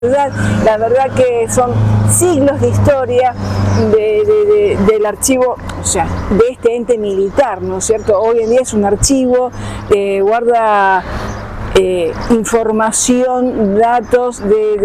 ciudad. La verdad que son siglos de historia del archivo, o sea, de este ente militar, ¿no es cierto? Hoy en día es un archivo, guarda información, datos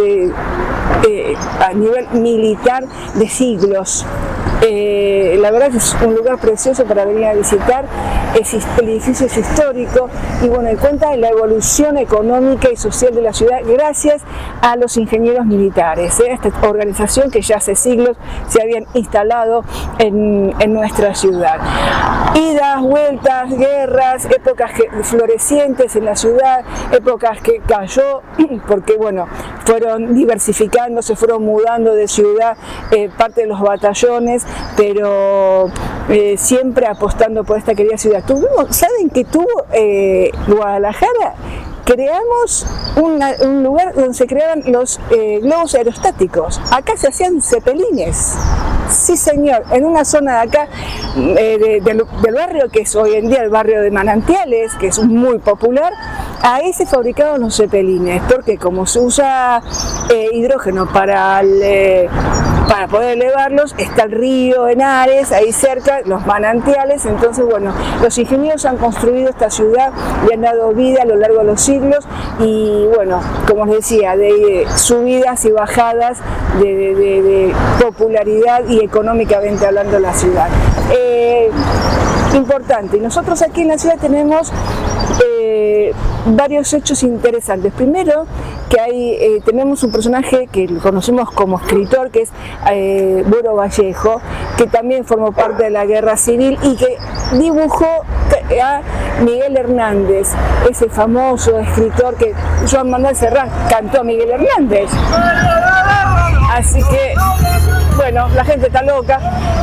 a nivel militar de siglos. La verdad que es un lugar precioso para venir a visitar. El edificio es histórico y bueno, cuenta de la evolución económica y social de la ciudad gracias a los ingenieros militares, esta organización que ya hace siglos se habían instalado en nuestra ciudad. Idas, vueltas, guerras, épocas florecientes en la ciudad, épocas que cayó porque bueno, fueron diversificando, se fueron mudando de ciudad parte de los batallones, pero siempre apostando por esta querida ciudad. ¿Saben que Guadalajara creamos un lugar donde se creaban los globos aerostáticos? Acá se hacían cepelines. Sí, señor, en una zona de acá del barrio que es hoy en día el barrio de Manantiales, que es muy popular, ahí se fabricaban los cepelines, porque como se usa hidrógeno para poder elevarlos, está el río Henares, ahí cerca, los manantiales, entonces bueno, los ingenieros han construido esta ciudad y han dado vida a lo largo de los siglos y bueno, como les decía, de subidas y bajadas de popularidad y económicamente hablando la ciudad. Importante, nosotros aquí en la ciudad tenemos varios hechos interesantes. Primero, que tenemos un personaje que lo conocemos como escritor, que es Buro Vallejo, que también formó parte de la Guerra Civil y que dibujó a Miguel Hernández, ese famoso escritor que Joan Manuel Serrat cantó a Miguel Hernández. Así que, bueno, la gente está loca.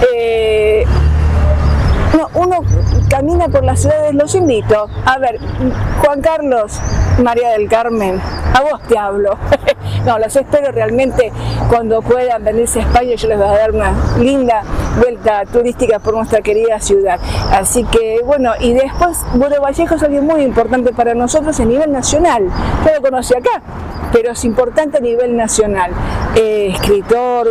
Uno camina por las ciudades, los invito. A ver, Juan Carlos, María del Carmen, a vos te hablo. No, los espero realmente cuando puedan venirse a España, yo les voy a dar una linda vuelta turística por nuestra querida ciudad. Así que, bueno, y después, Buro Vallejo es alguien muy importante para nosotros a nivel nacional. Yo lo conocí acá, pero es importante a nivel nacional. Escritor,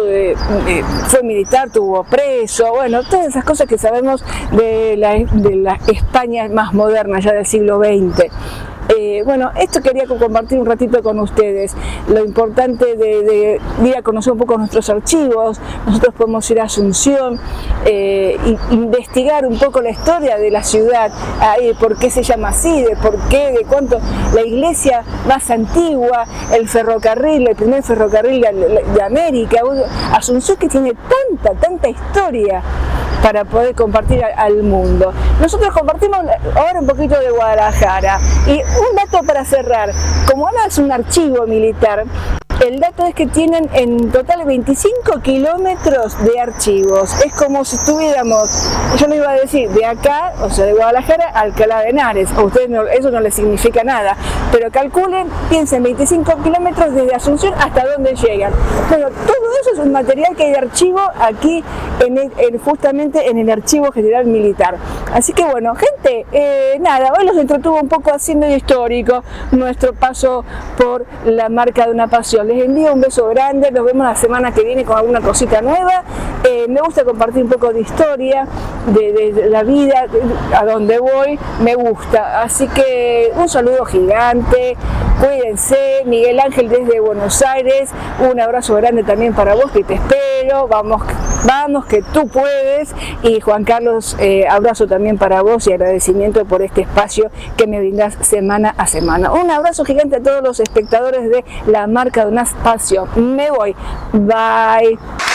fue militar, tuvo preso, bueno, todas esas cosas que sabemos de la España más moderna, ya del siglo XX. Bueno, esto quería compartir un ratito con ustedes, lo importante de ir a conocer un poco nuestros archivos. Nosotros podemos ir a Asunción, investigar un poco la historia de la ciudad, por qué se llama así, de por qué, de cuánto, la iglesia más antigua, el ferrocarril, el primer ferrocarril de América, Asunción que tiene tanta historia para poder compartir al mundo. Nosotros compartimos ahora un poquito de Guadalajara y un dato para cerrar, como ahora es un archivo militar, el dato es que tienen en total 25 kilómetros de archivos. Es como si estuviéramos, yo le iba a decir, de acá, o sea, de Guadalajara a Alcalá de Henares. A ustedes eso no les significa nada, pero calculen, piensen, 25 kilómetros desde Asunción hasta dónde llegan. Bueno, todo eso es un material que hay de archivo aquí, justamente en el Archivo General Militar. Así que bueno, gente, nada, hoy los entretuvo un poco haciendo histórico nuestro paso por la marca de una pasión. Les envío un beso grande, nos vemos la semana que viene con alguna cosita nueva. Me gusta compartir un poco de historia, de la vida, a donde voy, me gusta. Así que un saludo gigante, cuídense. Miguel Ángel desde Buenos Aires, un abrazo grande también para vos, que te espero, vamos que tú puedes. Y Juan Carlos, abrazo también para vos y agradecimiento por este espacio que me brindás semana a semana. Un abrazo gigante a todos los espectadores de la marca de una pasión. Me voy, bye.